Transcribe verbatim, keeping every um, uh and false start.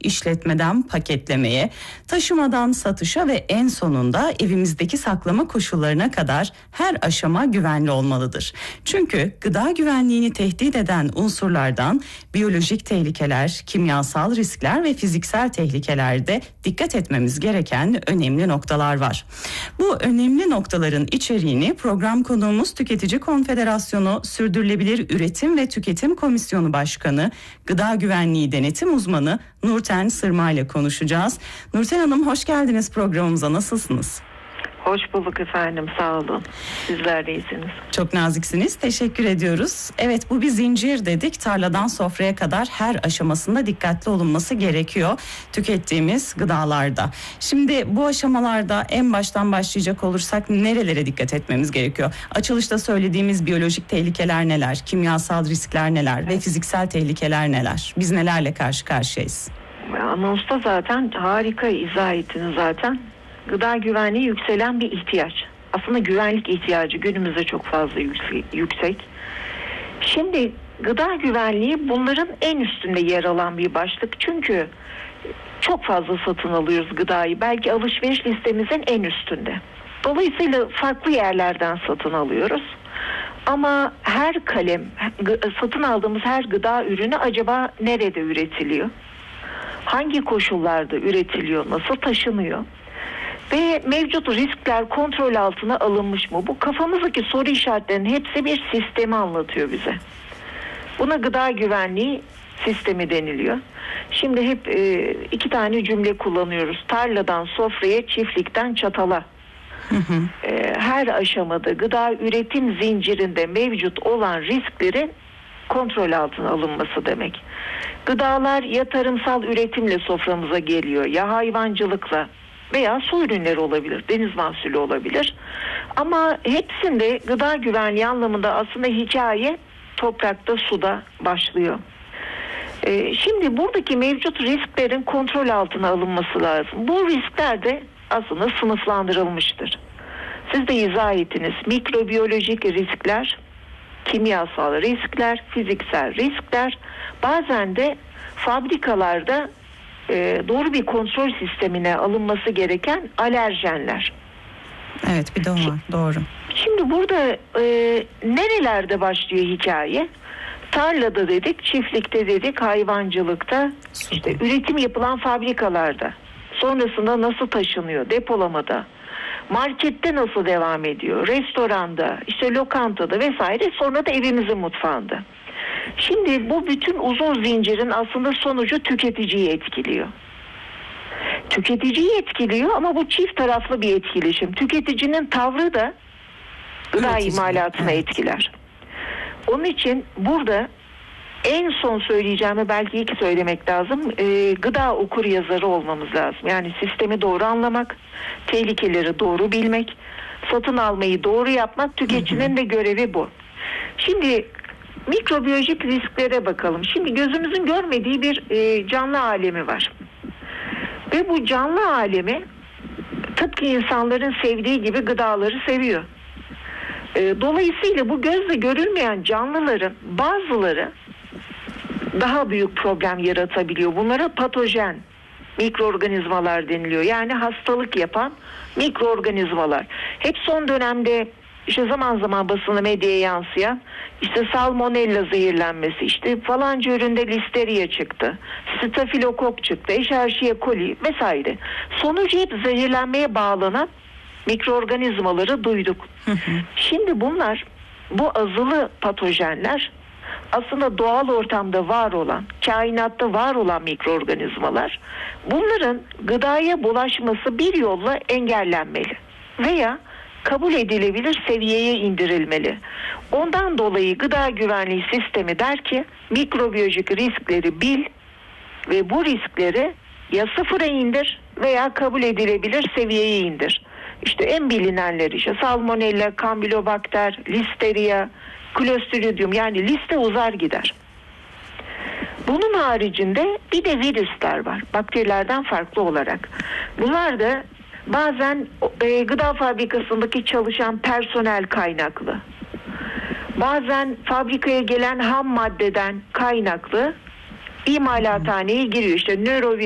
işletmeden paketlemeye, taşımadan satışa ve en sonunda evimizdeki saklama koşullarına kadar her aşama güvenli olmalıdır. Çünkü gıda güvenliğini tehdit eden unsurlardan biyolojik tehlikeler, kimyasal riskler ve fiziksel tehlikelerde dikkat etmemiz gereken önemli noktalar var. Bu önemli noktaların içeriğini program konuğumuz Tüketici Konfederasyonu Sürdürülebilir Üretim ve Tüketim Komisyonu Başkanı, Gıda Güvenliği Denetim Uzmanı Nurten Sırma ile konuşacağız. Nurten Hanım, hoş geldiniz programımıza. Nasılsınız? Hoş bulduk efendim, sağ olun. Sizler de iyisiniz. Çok naziksiniz, teşekkür ediyoruz. Evet, bu bir zincir dedik. Tarladan sofraya kadar her aşamasında dikkatli olunması gerekiyor tükettiğimiz gıdalarda. Şimdi bu aşamalarda en baştan başlayacak olursak nerelere dikkat etmemiz gerekiyor? Açılışta söylediğimiz biyolojik tehlikeler neler, kimyasal riskler neler evet. ve fiziksel tehlikeler neler? Biz nelerle karşı karşıyayız? Anonsta zaten harika izah ettiniz zaten. Gıda güvenliği yükselen bir ihtiyaç. Aslında güvenlik ihtiyacı günümüzde çok fazla yüksek. Şimdi gıda güvenliği bunların en üstünde yer alan bir başlık. Çünkü çok fazla satın alıyoruz gıdayı. Belki alışveriş listemizin en üstünde. Dolayısıyla farklı yerlerden satın alıyoruz. Ama her kalem, satın aldığımız her gıda ürünü acaba nerede üretiliyor? Hangi koşullarda üretiliyor? Nasıl taşınıyor? Ve mevcut riskler kontrol altına alınmış mı? Bu kafamızdaki soru işaretlerinin hepsi bir sistemi anlatıyor bize. Buna gıda güvenliği sistemi deniliyor. Şimdi hep e, iki tane cümle kullanıyoruz. Tarladan sofraya, çiftlikten çatala. Hı hı. E, her aşamada gıda üretim zincirinde mevcut olan risklerin kontrol altına alınması demek. Gıdalar ya tarımsal üretimle soframıza geliyor, ya hayvancılıkla veya su ürünleri olabilir, deniz mahsulü olabilir. Ama hepsinde gıda güvenliği anlamında aslında hikaye toprakta, suda başlıyor. Ee, şimdi buradaki mevcut risklerin kontrol altına alınması lazım. Bu riskler de aslında sınıflandırılmıştır. Siz de izah ettiniz. Mikrobiyolojik riskler, kimyasal riskler, fiziksel riskler, bazen de fabrikalarda e, doğru bir kontrol sistemine alınması gereken alerjenler. Evet, bir de o var, doğru. Şimdi burada e, nerelerde başlıyor hikaye? Tarlada dedik, çiftlikte dedik, hayvancılıkta, işte üretim yapılan fabrikalarda. Sonrasında nasıl taşınıyor? Depolamada. Markette nasıl devam ediyor? Restoranda, işte lokantada vesaire, sonra da evimizin mutfağında. Şimdi bu bütün uzun zincirin aslında sonucu tüketiciyi etkiliyor. Tüketiciyi etkiliyor ama bu çift taraflı bir etkileşim. Tüketicinin tavrı da gıda imalatına evet. etkiler. Onun için burada en son söyleyeceğimi belki ilk söylemek lazım. E, gıda okur yazarı olmamız lazım. Yani sistemi doğru anlamak, tehlikeleri doğru bilmek, satın almayı doğru yapmak, tüketicinin de görevi bu. Şimdi mikrobiyolojik risklere bakalım. Şimdi gözümüzün görmediği bir e, canlı alemi var. Ve bu canlı alemi tıpkı insanların sevdiği gibi gıdaları seviyor. E, dolayısıyla bu gözle görülmeyen canlıların bazıları daha büyük problem yaratabiliyor. Bunlara patojen mikroorganizmalar deniliyor. Yani hastalık yapan mikroorganizmalar. Hep son dönemde işte zaman zaman basına, medyaya yansıyan işte salmonella zehirlenmesi, işte falanca üründe listeria çıktı, stafilokok çıktı, escherichia coli vesaire. Sonucu hep zehirlenmeye bağlanan mikroorganizmaları duyduk. Hı hı. Şimdi bunlar, bu azılı patojenler aslında doğal ortamda var olan, kainatta var olan mikroorganizmalar. Bunların gıdaya bulaşması bir yolla engellenmeli veya kabul edilebilir seviyeye indirilmeli. Ondan dolayı gıda güvenliği sistemi der ki mikrobiyolojik riskleri bil ve bu riskleri ya sıfıra indir veya kabul edilebilir seviyeye indir. İşte en bilinenleri işte salmonella, campylobacter, listeria, Clostridium, yani liste uzar gider. Bunun haricinde bir de virüsler var. Bakterilerden farklı olarak. Bunlar da bazen e, gıda fabrikasındaki çalışan personel kaynaklı. Bazen fabrikaya gelen ham maddeden kaynaklı imalathaneye giriyor. İşte nörovirüs